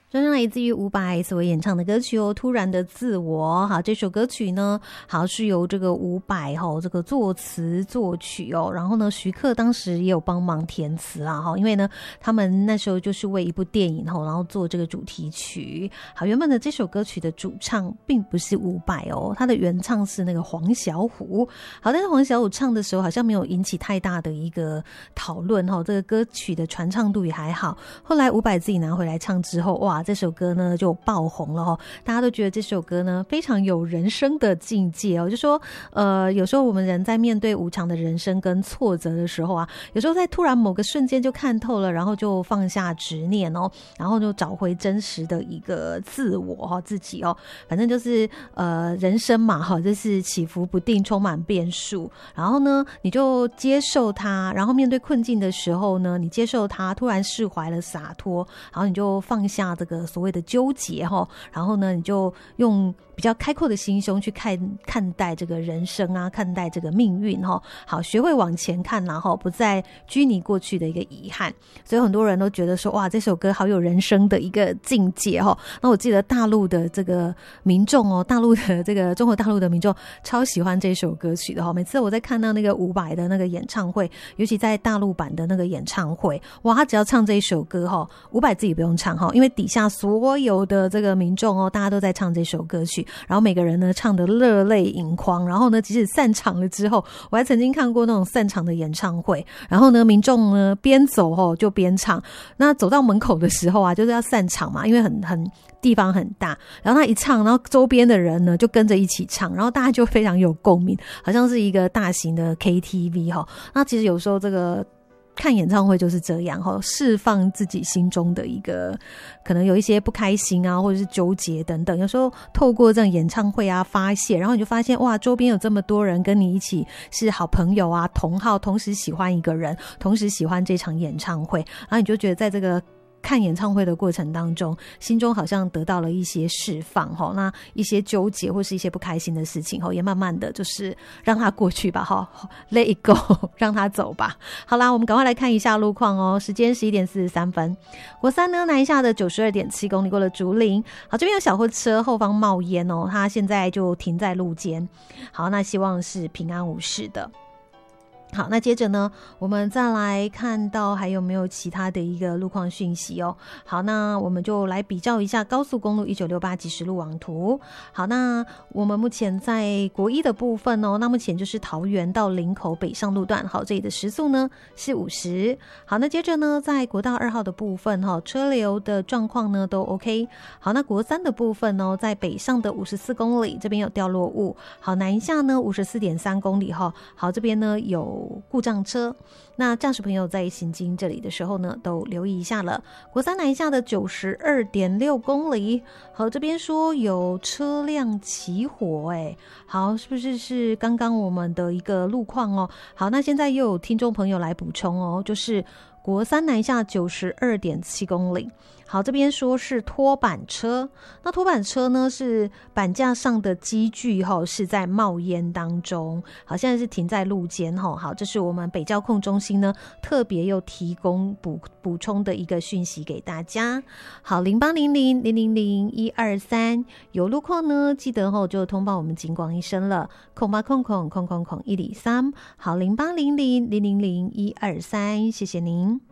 真正来自于伍佰所演唱的歌曲哦，突然的自我。好，这首歌曲呢，好是由这个伍佰这个作词作曲哦，然后呢，徐克当时也有帮忙填词啦因为呢，他们那时候就是为一部电影然后做这个主题曲。好，原本的这首歌曲的主唱并不是伍佰哦，他的原唱是那个黄小琥。好，但是黄小琥唱的时候好像没有引起太大的一个讨论这个歌曲的传唱度也还好。后来伍佰自己拿回来唱之后，哇，这首歌呢就爆红了大家都觉得这首歌呢非常有人生的境界就说有时候我们人在面对无常的人生跟挫折的时候啊，有时候在突然某个瞬间就看透了，然后就放下执念然后就找回真实的一个自我自己反正就是人生嘛就是起伏不定，充满变数，然后呢你就接受它，然后面对困境的时候呢，你接受它，突然释怀了，洒脱，然后你就放下这个所谓的纠结然后呢你就用比较开阔的心胸去看待这个人生啊，看待这个命运好，学会往前看然后不再拘泥过去的一个遗憾。所以很多人都觉得说，哇，这首歌好有人生的一个境界那我记得大陆的这个民众大陆的这个中国大陆的民众超喜欢这首歌曲的每次我在看到那个伍佰的那个演唱会，尤其在大陆版的那个演唱会，哇，他只要唱这一首歌伍佰自己不用唱因为底下所有的这个民众大家都在唱这首歌曲，然后每个人呢唱得热泪盈眶，然后呢即使散场了之后，我还曾经看过那种散场的演唱会，然后呢民众呢边走就边唱，那走到门口的时候啊就是要散场嘛，因为很地方很大，然后他一唱，然后周边的人呢就跟着一起唱，然后大家就非常有共鸣，好像是一个大型的 KTV 那其实有时候这个看演唱会就是这样释放自己心中的一个可能有一些不开心啊，或者是纠结等等，有时候透过这样演唱会啊发泄，然后你就发现哇，周边有这么多人跟你一起是好朋友啊，同好，同时喜欢一个人，同时喜欢这场演唱会，然后你就觉得在这个看演唱会的过程当中，心中好像得到了一些释放那一些纠结或是一些不开心的事情也慢慢的就是让它过去吧let it go 让它走吧。好啦，我们赶快来看一下路况时间11点43分。国三呢南下的 92.7 公里过了竹林，好，这边有小货车后方冒烟它现在就停在路肩，好，那希望是平安无事的。好，那接着呢我们再来看到还有没有其他的一个路况讯息好，那我们就来比较一下高速公路1968即时路网图。好，那我们目前在国一的部分那目前就是桃园到林口北上路段，好，这里的时速呢是50。好，那接着呢在国道2号的部分车流的状况呢都 OK。 好，那国三的部分在北上的54公里这边有掉落物，好，南下呢 54.3 公里好，这边呢有故障车，那驾驶朋友在行经这里的时候呢都留意一下了。国三南下的 92.6 公里，好，这边说有车辆起火好，是不是刚刚我们的一个路况好，那现在又有听众朋友来补充就是国三南下 92.7 公里，好，这边说是拖板车，那拖板车呢是板架上的机具是在冒烟当中，好，现在是停在路肩好，这是我们北交控中心呢特别又提供补充的一个讯息给大家。好，0800-000-123有路况呢记得就通报我们警广一声了，0800-103，好，0800-000-123，谢谢您。